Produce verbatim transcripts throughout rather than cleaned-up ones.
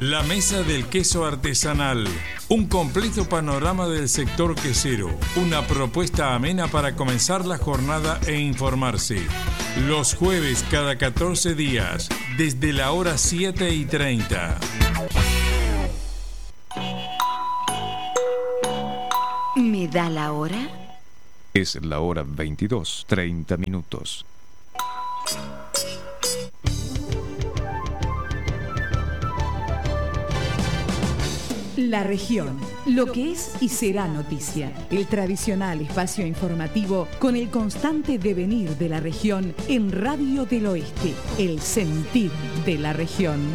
La mesa del queso artesanal. Un completo panorama del sector quesero. Una propuesta amena para comenzar la jornada e informarse. Los jueves cada catorce días, desde la hora siete y treinta. ¿Me da la hora? Es la hora veintidós, treinta minutos. La región, lo que es y será noticia. El tradicional espacio informativo con el constante devenir de la región en Radio del Oeste, el sentir de la región.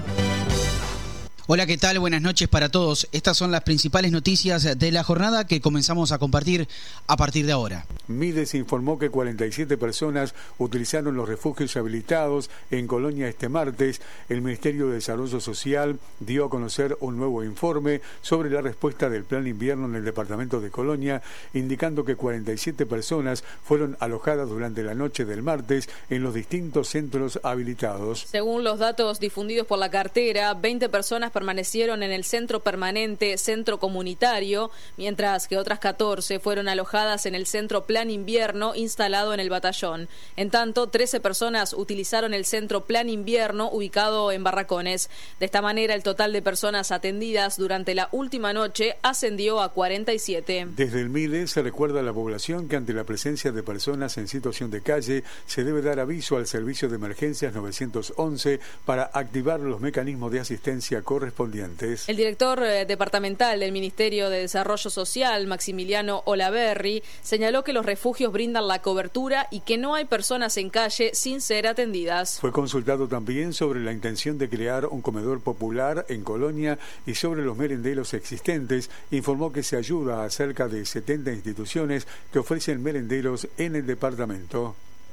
Hola, ¿qué tal? Buenas noches para todos. Estas son las principales noticias de la jornada que comenzamos a compartir a partir de ahora. Mides informó que cuarenta y siete personas utilizaron los refugios habilitados en Colonia este martes. El Ministerio de Desarrollo Social dio a conocer un nuevo informe sobre la respuesta del Plan Invierno en el departamento de Colonia, indicando que cuarenta y siete personas fueron alojadas durante la noche del martes en los distintos centros habilitados. Según los datos difundidos por la cartera, veinte personas permanecieron en el centro permanente, centro comunitario, mientras que otras catorce fueron alojadas en el centro Plan Invierno instalado en el batallón. En tanto, trece personas utilizaron el centro Plan Invierno ubicado en Barracones. De esta manera, el total de personas atendidas durante la última noche ascendió a cuarenta y siete. Desde el MIDE se recuerda a la población que ante la presencia de personas en situación de calle se debe dar aviso al servicio de emergencias nueve once para activar los mecanismos de asistencia correspondientes. El director eh, departamental del Ministerio de Desarrollo Social, Maximiliano Olaverri, señaló que los refugios brindan la cobertura y que no hay personas en calle sin ser atendidas. Fue consultado también sobre la intención de crear un comedor popular en Colonia y sobre los merenderos existentes. Informó que se ayuda a cerca de setenta instituciones que ofrecen merenderos en el departamento.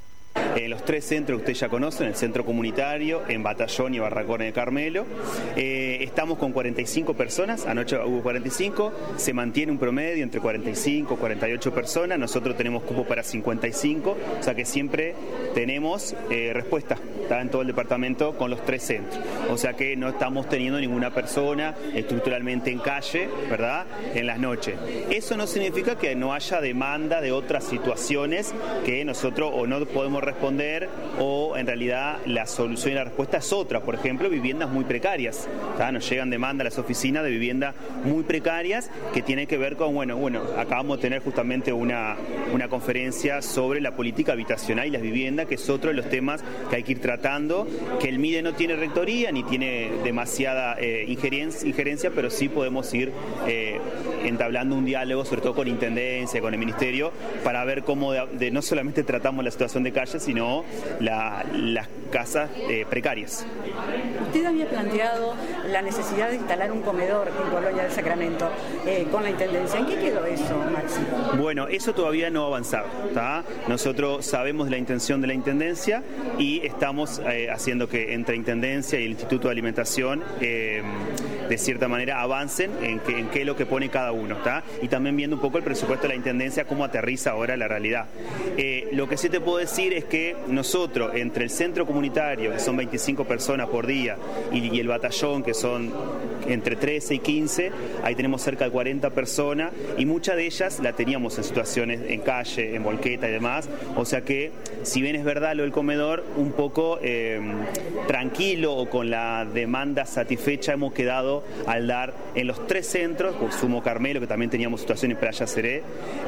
En los tres centros que ustedes ya conocen, el centro comunitario, en Batallón y Barracones de Carmelo. Eh, estamos con cuarenta y cinco personas, anoche hubo cuarenta y cinco, se mantiene un promedio entre cuarenta y cinco, cuarenta y ocho personas, nosotros tenemos cupo para cincuenta y cinco, o sea que siempre tenemos eh, respuesta, está en todo el departamento con los tres centros, o sea que no estamos teniendo ninguna persona estructuralmente en calle, ¿verdad?, en las noches. Eso no significa que no haya demanda de otras situaciones que nosotros o no podemos responder o en realidad la solución y la respuesta es otra. Por ejemplo, viviendas muy precarias. ¿tá? Nos llegan demandas a las oficinas de viviendas muy precarias que tienen que ver con, bueno, bueno, acabamos de tener justamente una, una conferencia sobre la política habitacional y las viviendas, que es otro de los temas que hay que ir tratando, que el MIDE no tiene rectoría ni tiene demasiada eh, injerencia, injerencia, pero sí podemos ir eh, entablando un diálogo, sobre todo con Intendencia, con el Ministerio, para ver cómo de, de, no solamente tratamos la situación de calle, sino la, las casas eh, precarias. Usted había planteado la necesidad de instalar un comedor en Colonia del Sacramento eh, con la Intendencia. ¿En qué quedó eso, Maxi? Bueno, eso todavía no ha avanzado. ¿tá? Nosotros sabemos de la intención de la Intendencia y estamos eh, haciendo que entre Intendencia y el Instituto de Alimentación eh, de cierta manera avancen en, que, en qué es lo que pone cada uno. ¿tá? Y también viendo un poco el presupuesto de la Intendencia, cómo aterriza ahora la realidad. Eh, lo que sí te puedo decir es que nosotros, entre el centro comunitario, que son veinticinco personas por día, y, y el batallón, que son entre trece y quince, ahí tenemos cerca de cuarenta personas, y muchas de ellas la teníamos en situaciones en calle, en volqueta y demás, o sea que, si bien es verdad lo del comedor, un poco eh, tranquilo o con la demanda satisfecha hemos quedado al dar en los tres centros, por Sumo Carmelo, que también teníamos situaciones en Playa Seré,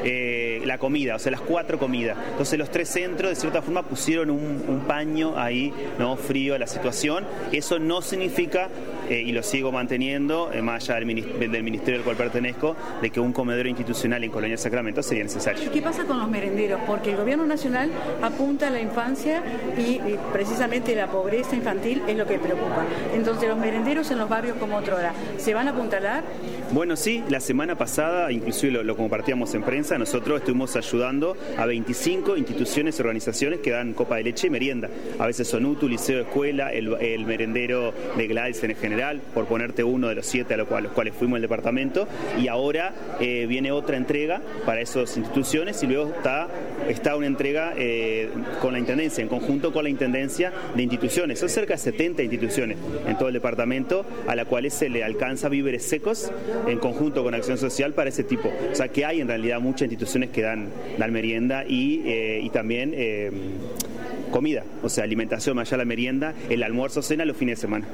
eh, la comida, o sea, las cuatro comidas. Entonces los tres centros, de cierta forma, pusieron un, un paño ahí, ¿no?, frío a la situación. Eso no significa, eh, y lo sigo manteniendo, eh, más allá del, minister- del ministerio al cual pertenezco, de que un comedor institucional en Colonia Sacramento sería necesario. ¿Qué pasa con los merenderos? Porque el gobierno nacional apunta a la infancia y, y precisamente la pobreza infantil es lo que preocupa. Entonces, los merenderos en los barrios como otrora, ¿se van a apuntalar? Bueno, sí, la semana pasada, inclusive lo, lo compartíamos en prensa, nosotros estuvimos ayudando a veinticinco instituciones y organizaciones que dan copa de leche y merienda. A veces Sonutu, Liceo Escuela, el, el merendero de Gladys en general, por ponerte uno de los siete a los cuales, los cuales fuimos el departamento, y ahora eh, viene otra entrega para esas instituciones y luego está, está una entrega eh, con la Intendencia, en conjunto con la Intendencia de instituciones. Son cerca de setenta instituciones en todo el departamento a las cuales se le alcanza víveres secos en conjunto con Acción Social para ese tipo. O sea que hay en realidad muchas instituciones que dan, dan merienda y, eh, y también eh, comida, o sea, alimentación más allá de la merienda, el almuerzo, cena los fines de semana.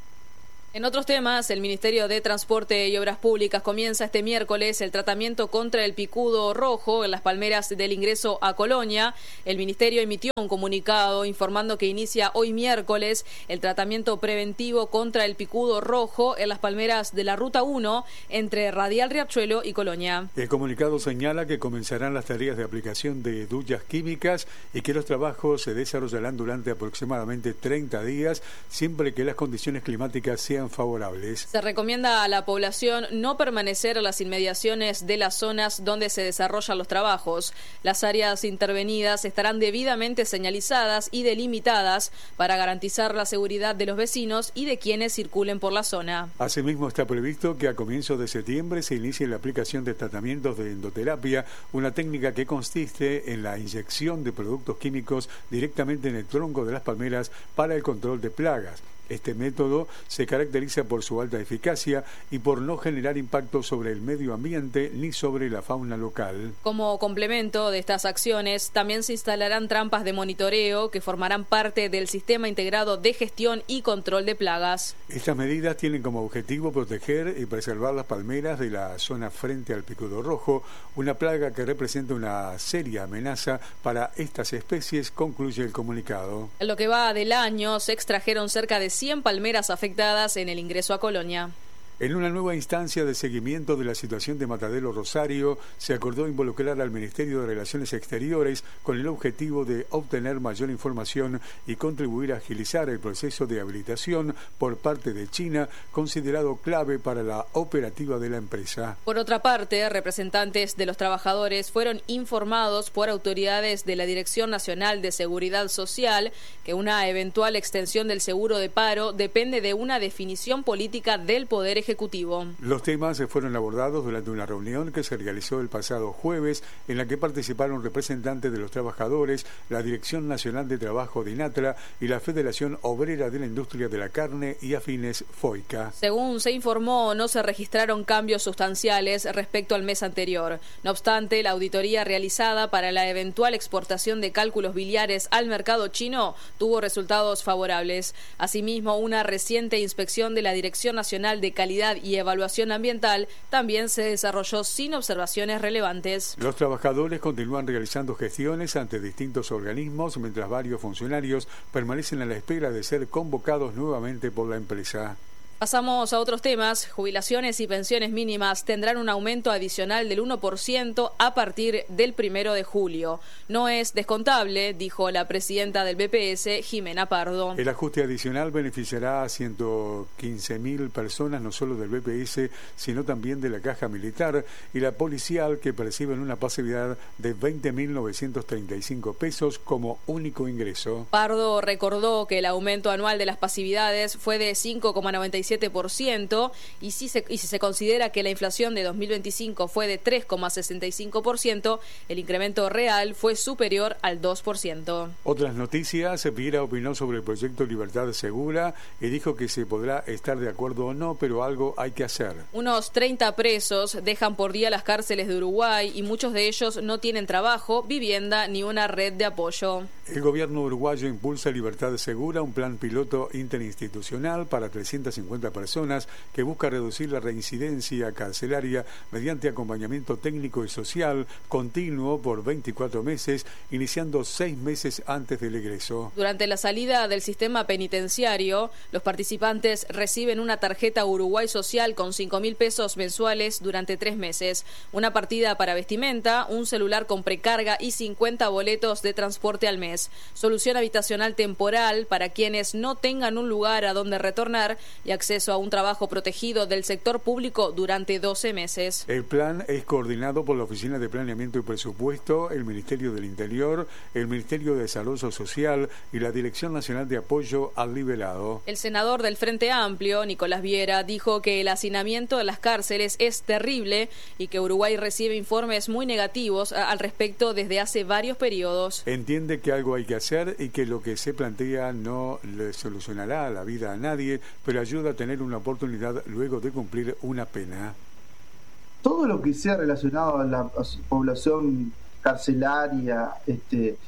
En otros temas, el Ministerio de Transporte y Obras Públicas comienza este miércoles el tratamiento contra el picudo rojo en las palmeras del ingreso a Colonia. El Ministerio emitió un comunicado informando que inicia hoy miércoles el tratamiento preventivo contra el picudo rojo en las palmeras de la Ruta uno entre Radial Riachuelo y Colonia. El comunicado señala que comenzarán las tareas de aplicación de duyas químicas y que los trabajos se desarrollarán durante aproximadamente treinta días, siempre que las condiciones climáticas sean favorables. Se recomienda a la población no permanecer en las inmediaciones de las zonas donde se desarrollan los trabajos. Las áreas intervenidas estarán debidamente señalizadas y delimitadas para garantizar la seguridad de los vecinos y de quienes circulen por la zona. Asimismo, está previsto que a comienzos de septiembre se inicie la aplicación de tratamientos de endoterapia, una técnica que consiste en la inyección de productos químicos directamente en el tronco de las palmeras para el control de plagas. Este método se caracteriza por su alta eficacia y por no generar impacto sobre el medio ambiente ni sobre la fauna local. Como complemento de estas acciones, también se instalarán trampas de monitoreo que formarán parte del sistema integrado de gestión y control de plagas. Estas medidas tienen como objetivo proteger y preservar las palmeras de la zona frente al picudo rojo, una plaga que representa una seria amenaza para estas especies, concluye el comunicado. En lo que va del año, se extrajeron cerca de cien palmeras afectadas en el ingreso a Colonia. En una nueva instancia de seguimiento de la situación de Matadero Rosario, se acordó involucrar al Ministerio de Relaciones Exteriores con el objetivo de obtener mayor información y contribuir a agilizar el proceso de habilitación por parte de China, considerado clave para la operativa de la empresa. Por otra parte, representantes de los trabajadores fueron informados por autoridades de la Dirección Nacional de Seguridad Social que una eventual extensión del seguro de paro depende de una definición política del Poder Ejecutivo. Ejecutivo. Los temas fueron abordados durante una reunión que se realizó el pasado jueves, en la que participaron representantes de los trabajadores, la Dirección Nacional de Trabajo de INATRA y la Federación Obrera de la Industria de la Carne y Afines FOICA. Según se informó, no se registraron cambios sustanciales respecto al mes anterior. No obstante, la auditoría realizada para la eventual exportación de cálculos biliares al mercado chino tuvo resultados favorables. Asimismo, una reciente inspección de la Dirección Nacional de Calidad y Evaluación Ambiental también se desarrolló sin observaciones relevantes. Los trabajadores continúan realizando gestiones ante distintos organismos, mientras varios funcionarios permanecen a la espera de ser convocados nuevamente por la empresa. Pasamos a otros temas. Jubilaciones y pensiones mínimas tendrán un aumento adicional del uno por ciento a partir del primero de julio. No es descontable, dijo la presidenta del B P S, Jimena Pardo. El ajuste adicional beneficiará a ciento quince mil personas, no solo del B P S, sino también de la Caja Militar y la Policial, que perciben una pasividad de veinte mil novecientos treinta y cinco pesos como único ingreso. Pardo recordó que el aumento anual de las pasividades fue de cinco coma noventa y siete por ciento y si se, y si se considera que la inflación de dos mil veinticinco fue de tres coma sesenta y cinco por ciento, el incremento real fue superior al dos por ciento. Otras noticias, Viera opinó sobre el proyecto Libertad Segura y dijo que se podrá estar de acuerdo o no, pero algo hay que hacer. Unos treinta presos dejan por día las cárceles de Uruguay y muchos de ellos no tienen trabajo, vivienda ni una red de apoyo. El gobierno uruguayo impulsa Libertad Segura, un plan piloto interinstitucional para trescientas cincuenta personas que busca reducir la reincidencia carcelaria mediante acompañamiento técnico y social continuo por veinticuatro meses, iniciando seis meses antes del egreso. Durante la salida del sistema penitenciario, los participantes reciben una tarjeta Uruguay Social con cinco mil pesos mensuales durante tres meses, una partida para vestimenta, un celular con precarga y cincuenta boletos de transporte al mes, solución habitacional temporal para quienes no tengan un lugar a donde retornar y acceso acceso a un trabajo protegido del sector público durante doce meses. El plan es coordinado por la Oficina de Planeamiento y Presupuesto, el Ministerio del Interior, el Ministerio de Desarrollo Social y la Dirección Nacional de Apoyo al Liberado. El senador del Frente Amplio, Nicolás Viera, dijo que el hacinamiento en las cárceles es terrible y que Uruguay recibe informes muy negativos al respecto desde hace varios periodos. Entiende que algo hay que hacer y que lo que se plantea no le solucionará la vida a nadie, pero ayuda a tener una oportunidad luego de cumplir una pena. Todo lo que sea relacionado a la, a la población carcelaria, este,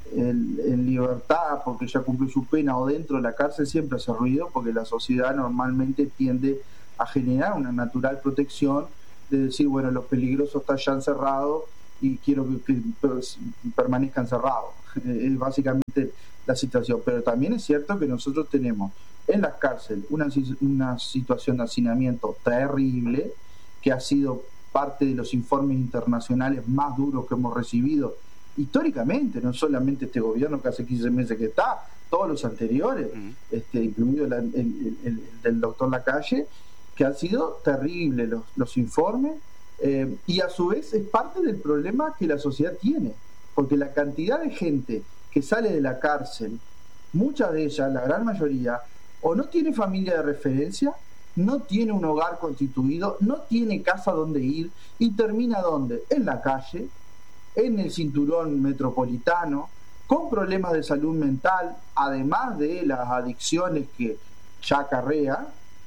en, en libertad, porque ya cumplió su pena, o dentro de la cárcel, siempre hace ruido, porque la sociedad normalmente tiende a generar una natural protección de decir, bueno, los peligrosos están ya encerrados y quiero que, que permanezcan encerrados. Es básicamente la situación. Pero también es cierto que nosotros tenemos en las cárceles una, una situación de hacinamiento terrible, que ha sido parte de los informes internacionales más duros que hemos recibido históricamente, no solamente este gobierno que hace quince meses que está, todos los anteriores, uh-huh. este, incluido el, el, el, el del doctor Lacalle, que han sido terribles los, los informes, eh, y a su vez es parte del problema que la sociedad tiene, porque la cantidad de gente que sale de la cárcel, muchas de ellas, la gran mayoría, o no tiene familia de referencia, no tiene un hogar constituido, no tiene casa donde ir, y termina ¿dónde? En la calle, en el cinturón metropolitano, con problemas de salud mental, además de las adicciones que ya acarrea,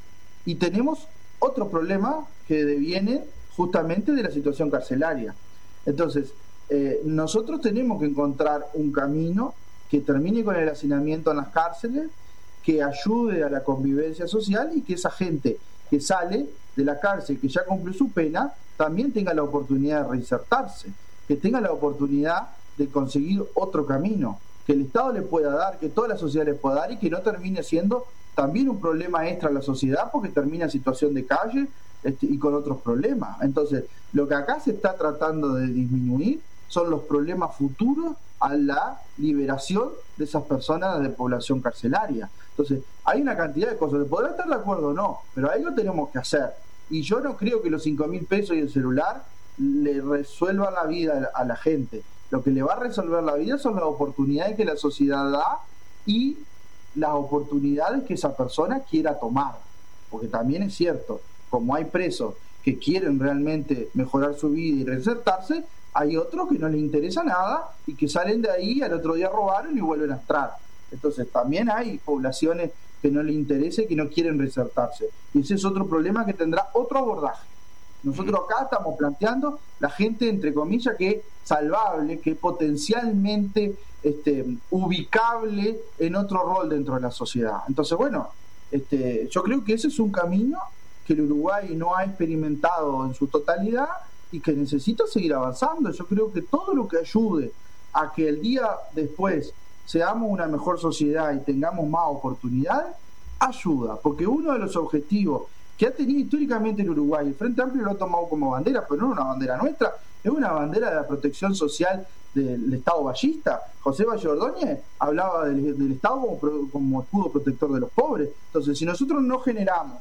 y tenemos otro problema que deviene justamente de la situación carcelaria. Entonces, eh, nosotros tenemos que encontrar un camino que termine con el hacinamiento en las cárceles, que ayude a la convivencia social y que esa gente que sale de la cárcel, que ya cumplió su pena, también tenga la oportunidad de reinsertarse, que tenga la oportunidad de conseguir otro camino, que el Estado le pueda dar, que toda la sociedad le pueda dar, y que no termine siendo también un problema extra a la sociedad, porque termina en situación de calle este, y con otros problemas. Entonces, lo que acá se está tratando de disminuir son los problemas futuros a la liberación de esas personas de población carcelaria. Entonces, hay una cantidad de cosas, podrá estar de acuerdo o no, pero algo tenemos que hacer. Y yo no creo que los cinco mil pesos y el celular le resuelvan la vida a la gente. Lo que le va a resolver la vida son las oportunidades que la sociedad da y las oportunidades que esa persona quiera tomar. Porque también es cierto, como hay presos que quieren realmente mejorar su vida y reinsertarse, hay otros que no les interesa nada y que salen de ahí, al otro día robaron y vuelven a entrar. Entonces también hay poblaciones que no les interesa y que no quieren reinsertarse. Y ese es otro problema que tendrá otro abordaje. Nosotros acá estamos planteando la gente, entre comillas, que es salvable, que es potencialmente este, ubicable en otro rol dentro de la sociedad. Entonces, bueno, este, yo creo que ese es un camino que el Uruguay no ha experimentado en su totalidad y que necesita seguir avanzando. Yo creo que todo lo que ayude a que el día después seamos una mejor sociedad y tengamos más oportunidades, ayuda, porque uno de los objetivos que ha tenido históricamente el Uruguay, el Frente Amplio lo ha tomado como bandera, pero no es una bandera nuestra, es una bandera de la protección social del Estado vallista. José Valle Ordóñez hablaba del, del Estado como, como escudo protector de los pobres. Entonces, si nosotros no generamos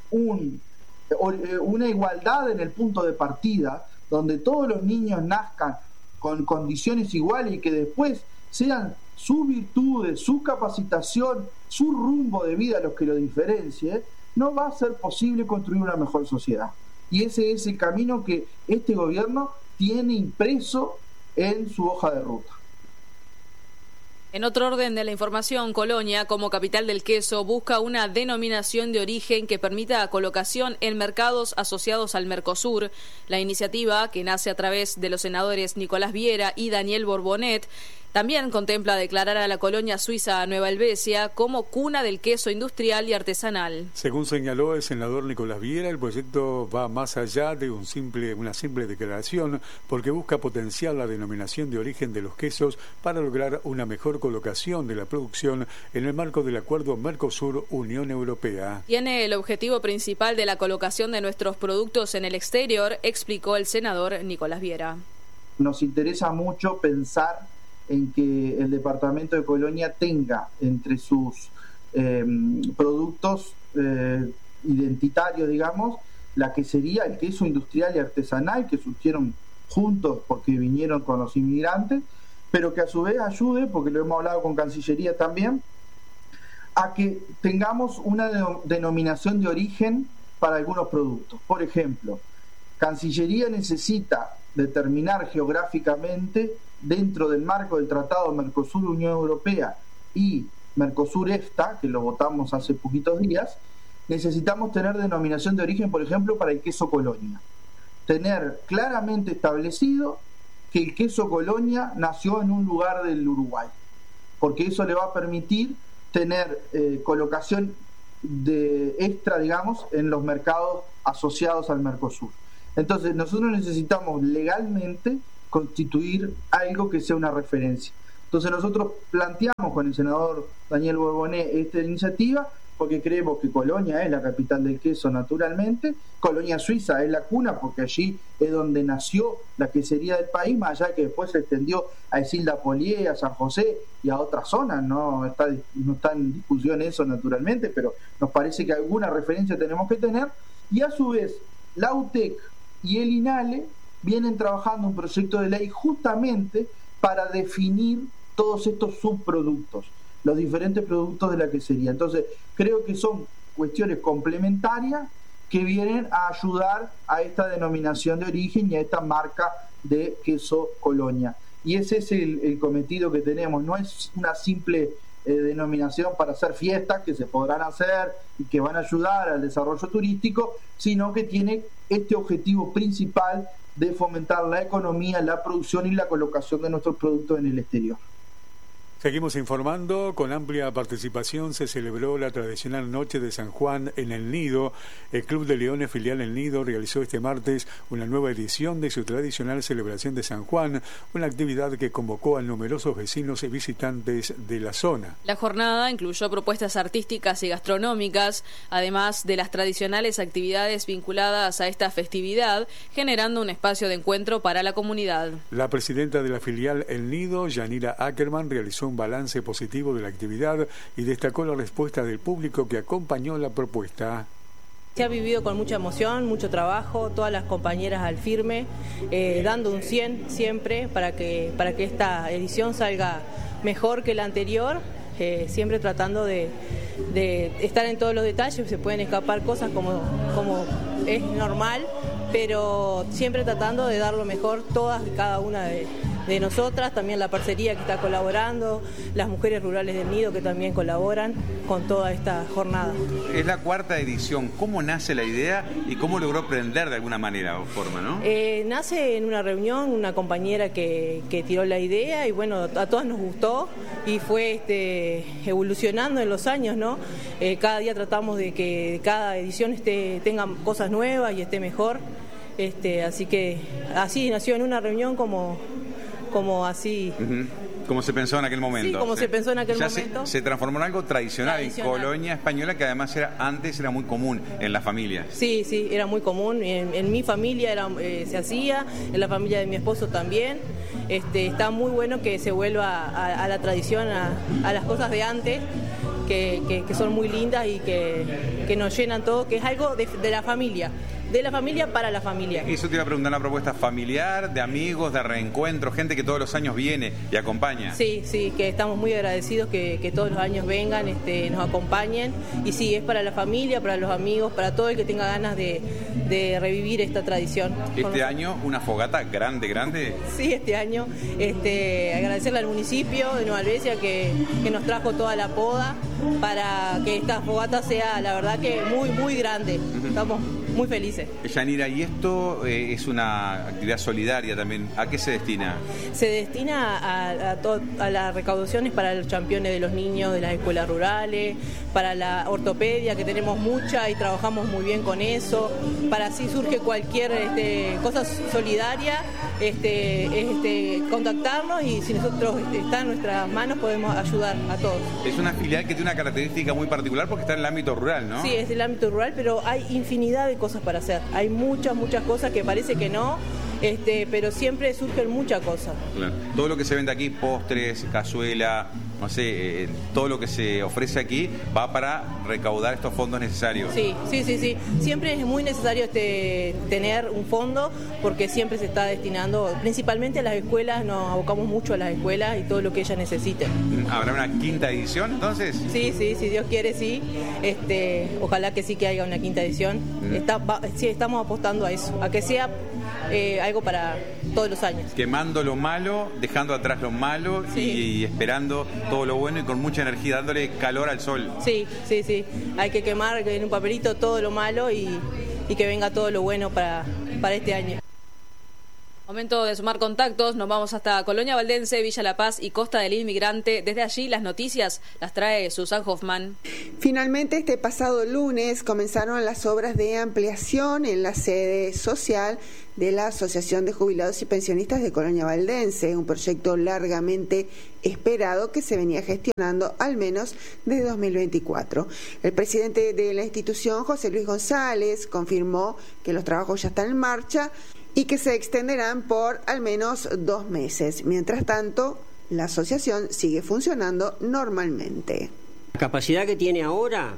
un, una igualdad en el punto de partida, donde todos los niños nazcan con condiciones iguales y que después sean sus virtudes, su capacitación, su rumbo de vida los que lo diferencie, no va a ser posible construir una mejor sociedad. Y ese es el camino que este gobierno tiene impreso en su hoja de ruta. En otro orden de la información, Colonia, como capital del queso, busca una denominación de origen que permita colocación en mercados asociados al Mercosur. La iniciativa, que nace a través de los senadores Nicolás Viera y Daniel Borbonet, también contempla declarar a la colonia suiza Nueva Helvecia como cuna del queso industrial y artesanal. Según señaló el senador Nicolás Viera, el proyecto va más allá de un simple, una simple declaración, porque busca potenciar la denominación de origen de los quesos para lograr una mejor colocación de la producción en el marco del acuerdo Mercosur-Unión Europea. Tiene el objetivo principal de la colocación de nuestros productos en el exterior, explicó el senador Nicolás Viera. Nos interesa mucho pensar en que el departamento de Colonia tenga entre sus eh, productos eh, identitarios, digamos, la que sería el queso industrial y artesanal, que surgieron juntos porque vinieron con los inmigrantes, pero que a su vez ayude, porque lo hemos hablado con Cancillería también, a que tengamos una denominación de origen para algunos productos. Por ejemplo, Cancillería necesita determinar geográficamente, dentro del marco del Tratado Mercosur-Unión Europea y Mercosur-EFTA, que lo votamos hace poquitos días, necesitamos tener denominación de origen, por ejemplo, para el queso Colonia. Tener claramente establecido que el queso Colonia nació en un lugar del Uruguay, porque eso le va a permitir tener eh, colocación de extra, digamos, en los mercados asociados al Mercosur. Entonces, nosotros necesitamos legalmente constituir algo que sea una referencia. Entonces, nosotros planteamos con el senador Daniel Borboné esta iniciativa porque creemos que Colonia es la capital del queso naturalmente, Colonia Suiza es la cuna porque allí es donde nació la quesería del país, más allá que después se extendió a Isilda Polié, a San José y a otras zonas, no está, no está en discusión eso naturalmente, pero nos parece que alguna referencia tenemos que tener, y a su vez la U T E C y el INALE vienen trabajando un proyecto de ley justamente para definir todos estos subproductos, los diferentes productos de la quesería. Entonces, creo que son cuestiones complementarias que vienen a ayudar a esta denominación de origen y a esta marca de queso Colonia. Y ese es el, el cometido que tenemos. No es una simple eh, denominación para hacer fiestas que se podrán hacer y que van a ayudar al desarrollo turístico, sino que tiene este objetivo principal de fomentar la economía, la producción y la colocación de nuestros productos en el exterior. Seguimos informando. Con amplia participación se celebró la tradicional Noche de San Juan en El Nido. El Club de Leones filial El Nido realizó este martes una nueva edición de su tradicional celebración de San Juan, una actividad que convocó a numerosos vecinos y visitantes de la zona. La jornada incluyó propuestas artísticas y gastronómicas, además de las tradicionales actividades vinculadas a esta festividad, generando un espacio de encuentro para la comunidad. La presidenta de la filial El Nido, Yanira Ackerman, realizó un balance positivo de la actividad y destacó la respuesta del público que acompañó la propuesta. Se ha vivido con mucha emoción, mucho trabajo, todas las compañeras al firme, eh, dando un cien siempre para que, para que esta edición salga mejor que la anterior, eh, siempre tratando de, de estar en todos los detalles. Se pueden escapar cosas como, como es normal, pero siempre tratando de dar lo mejor todas y cada una de de nosotras, también la parcería que está colaborando, las mujeres rurales del Nido que también colaboran con toda esta jornada. Es la cuarta edición. ¿Cómo nace la idea y cómo logró prender de alguna manera o forma, no? Eh, nace en una reunión, una compañera que, que tiró la idea y bueno, a todas nos gustó y fue este, evolucionando en los años, ¿no? Eh, cada día tratamos de que cada edición esté, tenga cosas nuevas y esté mejor. Este, así que así nació en una reunión como... como así. Uh-huh. Como se pensó en aquel momento. Sí, como sí. se pensó en aquel ya momento. Se, se transformó en algo tradicional, tradicional en Colonia española, que además era antes era muy común en las familias. Sí, sí, era muy común. En, en mi familia era, eh, se hacía, en la familia de mi esposo también. Este, está muy bueno que se vuelva a, a la tradición, a, a las cosas de antes, que, que, que son muy lindas y que, que nos llenan todo, que es algo de, de la familia. De la familia para la familia. Eso te iba a preguntar, una propuesta familiar, de amigos, de reencuentro, gente que todos los años viene y acompaña. Sí, sí, que estamos muy agradecidos que, que todos los años vengan, este, nos acompañen. Y sí, es para la familia, para los amigos, para todo el que tenga ganas de, de revivir esta tradición. Este año, una fogata grande, grande. Sí, este año. Este, agradecerle al municipio de Nueva Albesia que, que nos trajo toda la poda para que esta fogata sea, la verdad, que muy, muy grande. Uh-huh. Estamos muy felices. Yanira, y esto eh, es una actividad solidaria también. ¿A qué se destina? Se destina a, a, to, a las recaudaciones para los campeones de los niños de las escuelas rurales, para la ortopedia, que tenemos mucha y trabajamos muy bien con eso, para así surge cualquier este, cosa solidaria, este, este, contactarnos y si nosotros este, está en nuestras manos podemos ayudar a todos. Es una filial que tiene una característica muy particular porque está en el ámbito rural, ¿no? Sí, es el ámbito rural, pero hay infinidad de cosas para hacer. Hay muchas, muchas cosas que parece que no, este, pero siempre surgen muchas cosas. Claro. Todo lo que se vende aquí, postres, cazuela, no sé, eh, todo lo que se ofrece aquí va para recaudar estos fondos necesarios. Sí, sí, sí, sí. Siempre es muy necesario este, tener un fondo porque siempre se está destinando, principalmente a las escuelas, nos abocamos mucho a las escuelas y todo lo que ellas necesiten. ¿Habrá una quinta edición entonces? Sí, sí, si Dios quiere, sí. Este, ojalá que sí que haya una quinta edición. Mm. Está, va, sí, estamos apostando a eso, a que sea eh, algo para todos los años. Quemando lo malo, dejando atrás lo malo sí. y, y esperando todo lo bueno y con mucha energía, dándole calor al sol. Sí, sí, sí. Hay que quemar en un papelito todo lo malo y, y que venga todo lo bueno para, para este año. Momento de sumar contactos, nos vamos hasta Colonia Valdense, Villa La Paz y Costa del Inmigrante. Desde allí las noticias las trae Susan Hoffman. Finalmente, este pasado lunes comenzaron las obras de ampliación en la sede social de la Asociación de Jubilados y Pensionistas de Colonia Valdense, un proyecto largamente esperado que se venía gestionando al menos desde dos mil veinticuatro. El presidente de la institución, José Luis González, confirmó que los trabajos ya están en marcha y que se extenderán por al menos dos meses. Mientras tanto, la asociación sigue funcionando normalmente. La capacidad que tiene ahora